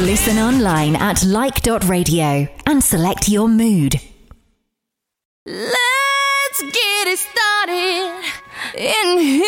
Listen online at like.radio and select your mood. Let's get it started in here.